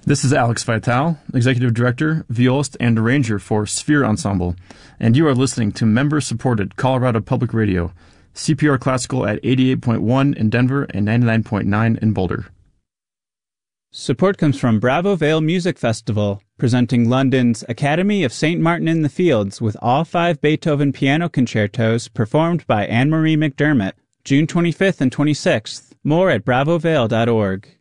This is Alex Vital, Executive Director, Violist, and Arranger for Sphere Ensemble, and you are listening to member-supported Colorado Public Radio, CPR Classical at 88.1 in Denver and 99.9 in Boulder. Support comes from Bravo Vale Music Festival, presenting London's Academy of St. Martin in the Fields with all 5 Beethoven piano concertos performed by Anne-Marie McDermott, June 25th and 26th. More at bravovale.org.